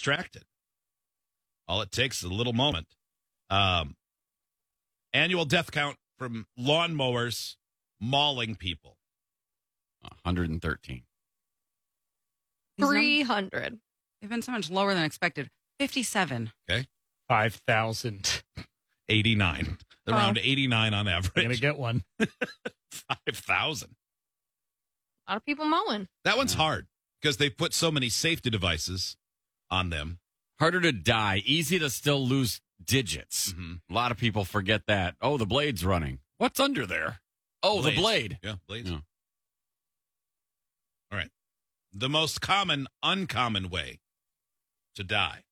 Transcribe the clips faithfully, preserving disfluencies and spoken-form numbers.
distracted. All it takes is a little moment. Um, annual death count from lawnmowers mauling people. one hundred thirteen. three hundred. They've been so much lower than expected. fifty-seven. Okay. five thousand. eighty-nine. Oh. Around eighty-nine on I'm going to average. get one. five thousand. A lot of people mowing. That one's hard because they put so many safety devices on them. Harder to die, easy to still lose digits. Mhm. A lot of people forget that. Oh, the blade's running. What's under there? Oh, Blades. the blade. Yeah, blades. Yeah. All right. The most common, uncommon way to die.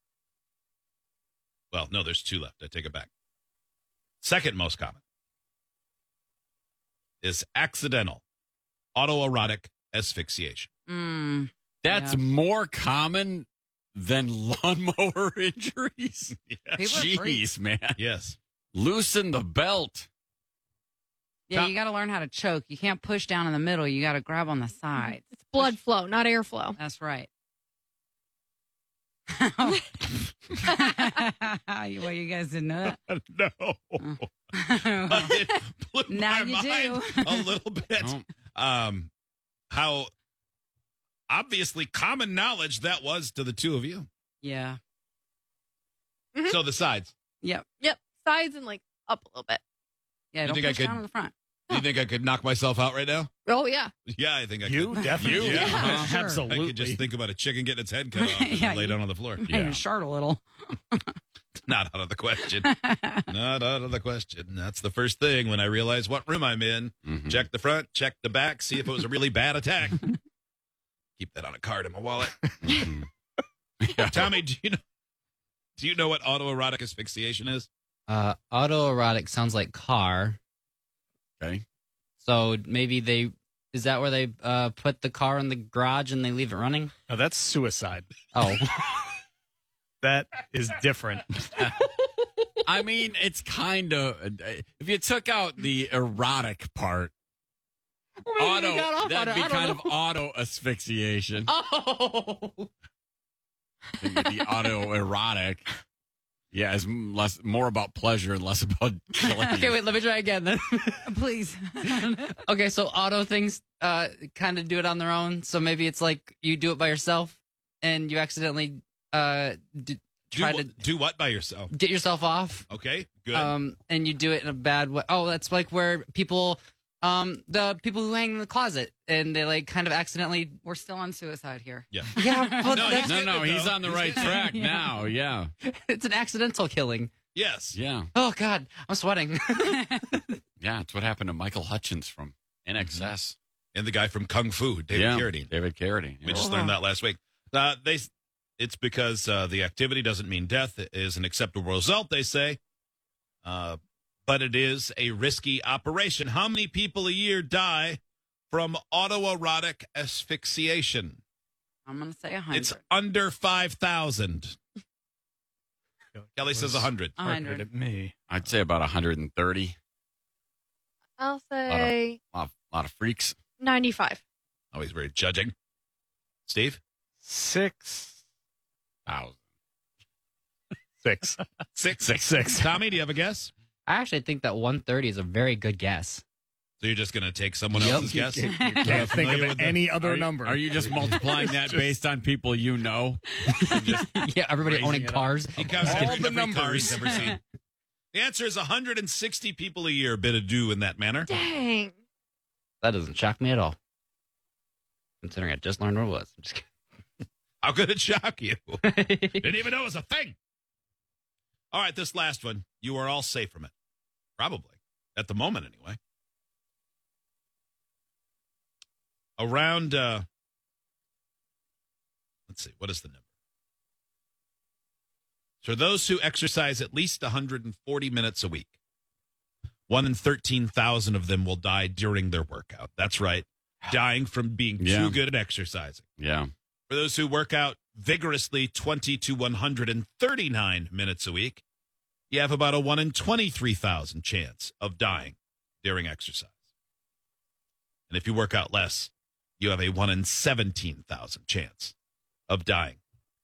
Well, no, there's two left. I take it back. Second most common is accidental autoerotic asphyxiation. Mm. That's Yeah. more common than lawnmower injuries. Yes. People are freaks. Jeez, man. Yes. Loosen the belt. Yeah, Tom- you got to learn how to choke. You can't push down in the middle. You got to grab on the sides. It's blood flow, not airflow. That's right. well, you guys didn't know No. that. But it blew Now my you mind do. a little bit. Oh. Um, how obviously common knowledge that was to the two of you. yeah. Mhm. So the sides. Yep. Yep. Sides and like up a little bit. Yeah. You Don't think I push could- down in the front. Do you think I could knock myself out right now? Oh, yeah. Yeah, I think I You could. definitely. You? Yeah, Yeah, sure. absolutely. I could just think about a chicken getting its head cut off and Yeah, lay you- down on the floor. Yeah. Shard a little. Not out of the question. Not out of the question. That's the first thing when I realize what room I'm in. Mhm. Check the front, check the back, see if it was a really bad attack. Keep that on a card in my wallet. Mhm. Yeah. Tommy, do you know do you know what autoerotic asphyxiation is? Uh, autoerotic sounds like car. Okay. So maybe they is that where they uh, put the car in the garage and they leave it running? No, that's suicide. Oh, That is different. I mean, it's kind of, if you took out the erotic part, auto, you got off on that'd it. be I don't kind of know. auto asphyxiation. Oh. The auto erotic. Yeah, it's m- less, more about pleasure and less about killing. okay. Wait, let me try again then. Please. Okay, so auto things uh, kind of do it on their own. So maybe it's like you do it by yourself and you accidentally uh, d- Do, try wh- to do what by yourself? get yourself off. Okay, good. Um, and you do it in a bad way. Oh, that's like where people, um, the people who hang in the closet and they like kind of accidentally. We're still on suicide here. yeah. Yeah, but No, that's, No, He's no, getting it, he's though. on the He's right getting it. track Yeah. now. Yeah. it's an accidental killing. Yes. Yeah. Oh God, I'm sweating. Yeah. It's what happened to Michael Hutchins from N X S. And the guy from Kung Fu, David yeah. Carradine. David Carradine. We just learned that last week. Uh, they, it's because uh, the activity doesn't mean death. It is an acceptable result, they say. Uh, but it is a risky operation. How many people a year die from autoerotic asphyxiation? I'm going to say one hundred. It's under five thousand. Kelly says one hundred. one Targeted hundred. at me. I'd say about one hundred thirty. I'll say A lot of, lot of freaks. ninety-five. Oh, he's very judging. Steve? Six. Thousand. Six. Six. Six. Six. Tommy, do you have a guess? I actually think that one thirty is a very good guess. So you're just going to take someone Yep. else's guess? You can't think Familiar of with the- any other Are you, number. are you just multiplying that based on people you know? Yeah, everybody Raising owning it up. cars. He counts All every, the every car he's numbers. ever seen. The answer is one hundred sixty people a year bid adieu in that manner. Dang. That doesn't shock me at all. Considering I just learned what it was. I'm just kidding. How could it shock you? Didn't even know it was a thing. All right, this last one. You are all safe from it. Probably. At the moment, anyway. Around, uh, let's see, what is the number? For those who exercise at least one hundred forty minutes a week, one in thirteen thousand of them will die during their workout. That's right. Dying from being Yeah. too good at exercising. Yeah. For those who work out vigorously twenty to one hundred thirty-nine minutes a week, you have about a one in twenty-three thousand chance of dying during exercise. And if you work out less, you have a one in seventeen thousand chance of dying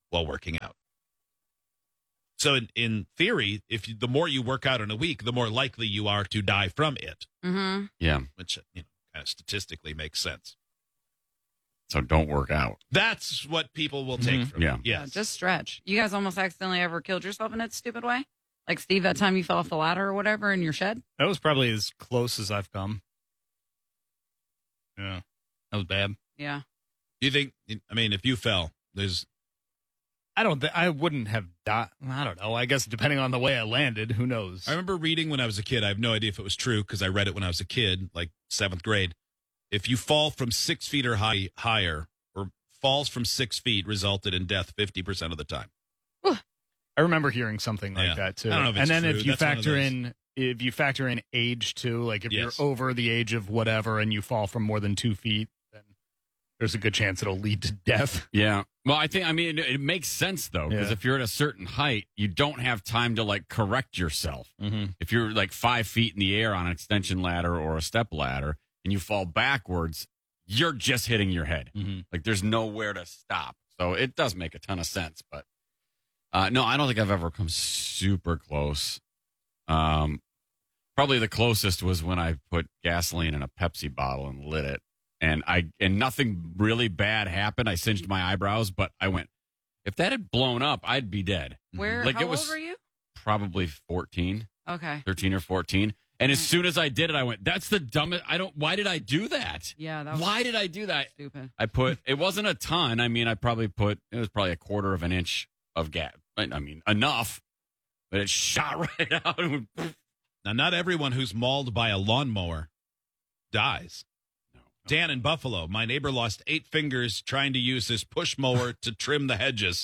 while working out. So in, in theory, if you, the more you work out in a week, the more likely you are to die from it, Mm-hmm. Yeah. which you know kind of statistically makes sense. So don't work out. That's what people will take Mhm. from Yeah. it. Yes. Just stretch. You guys almost accidentally ever killed yourself in that stupid way? Like Steve, that time you fell off the ladder or whatever in your shed? That was probably as close as I've come. Yeah. That was bad. Yeah. Do you think? I mean, if you fell, there's I don't think I wouldn't have died. I don't know. I guess depending on the way I landed, who knows? I remember reading when I was a kid. I have no idea if it was true because I read it when I was a kid, like seventh grade. If you fall from six feet or high, higher, or falls from six feet, resulted in death fifty percent of the time. I remember hearing something like Yeah. that too. I don't know if and it's then true. if you That's one of factor those. in if you factor in age too, like if Yes. you're over the age of whatever and you fall from more than two feet, then there's a good chance it'll lead to death. Yeah. Well, I think, I mean, it, it makes sense, though, because Yeah. if you're at a certain height, you don't have time to, like, correct yourself. Mm-hmm. If you're, like, five feet in the air on an extension ladder or a step ladder and you fall backwards, you're just hitting your head. Mm-hmm. Like, there's nowhere to stop. So it does make a ton of sense. But, uh, no, I don't think I've ever come super close. Um, probably the closest was when I put gasoline in a Pepsi bottle and lit it. And I and nothing really bad happened. I singed my eyebrows, but I went, if that had blown up, I'd be dead. Where, Like, how it was- old were you? Probably fourteen, Okay. thirteen or fourteen. And as Right. soon as I did it, I went, that's the dumbest. I don't, why did I do that? Yeah, that was Why did I do that? stupid. I put, it wasn't a ton. I mean, I probably put, it was probably a quarter of an inch of gas. I mean, enough, but it shot right out. And went, Now, not everyone who's mauled by a lawnmower dies. No. Dan in Buffalo, my neighbor lost eight fingers trying to use his push mower to trim the hedges.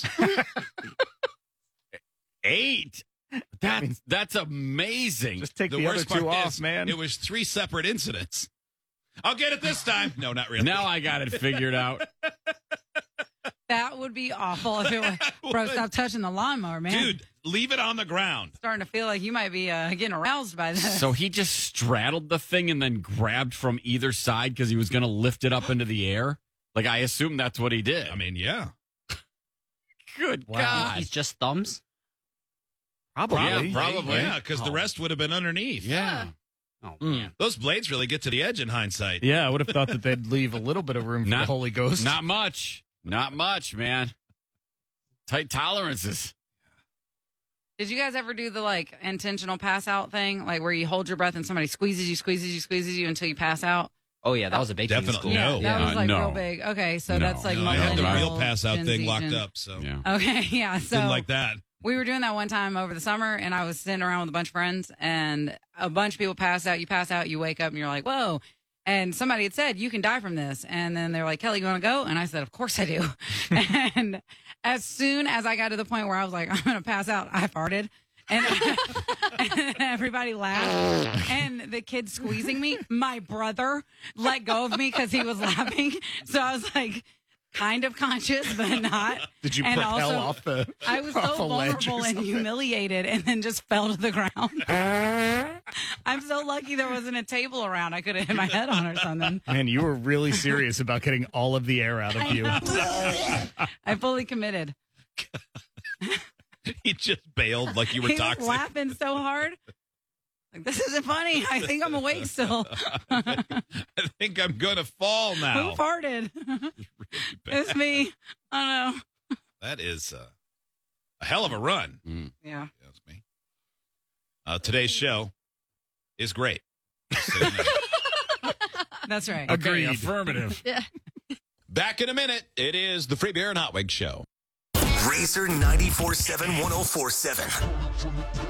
Eight. That's, that's amazing. Just take the, the other worst two part off, is, man. it was three separate incidents. I'll get it this time. No, not really. Now I got it figured out. That would be awful if it was. Bro, stop touching the lawnmower, man. Dude, leave it on the ground. Starting to feel like you might be uh, getting aroused by this. So he just straddled the thing and then grabbed from either side because he was going to lift it up into the air. Like, I assume that's what he did. I mean, yeah. Good Wow. God. He's just thumbs. Probably. Yeah, probably. Yeah, because the Oh. rest would have been underneath. Yeah. Oh Mm. man. Those blades really get to the edge in hindsight. Yeah, I would have thought that they'd leave a little bit of room for Not- the Holy Ghost. Not much. Not much, man. Tight tolerances. Did you guys ever do the like intentional pass out thing, like where you hold your breath and somebody squeezes you, squeezes you, squeezes you until you pass out? Oh yeah, that was a big thing in Definitely. school. No. that Yeah. was like Uh, no. real big. Okay, so No. that's like No, I had the millennial, real pass out Gen thing Z, locked Gen- up, so Yeah. Okay, yeah. So didn't like that. we were doing that one time over the summer, and I was sitting around with a bunch of friends, and a bunch of people pass out. You pass out, you wake up, and you're like, whoa. And somebody had said, you can die from this. And then they're like, Kelly, you want to go? And I said, of course I do. And as soon as I got to the point where I was like, I'm going to pass out, I farted. And, and everybody laughed. And the kid squeezing me, my brother, let go of me because he was laughing. So I was like, kind of conscious, but not. Did you And propel also, off the I was off so a ledge or vulnerable and something? humiliated and then just fell to the ground. I'm so lucky there wasn't a table around. I could have hit my head on or something. Man, you were really serious about getting all of the air out of I you. know. I fully committed. He just bailed like you were He was toxic. laughing so hard. Like, this isn't funny. I think I'm awake still. I think I'm going to fall Who now. farted? It's me. I don't know. That is uh, a hell of a run. Yeah. That's me. Uh, today's show is great. So, you know. That's right. Okay, Agreed. affirmative. Back in a minute. It is the Free Beer and Hot Wing Show. Razor ninety-four seven, one oh four seven.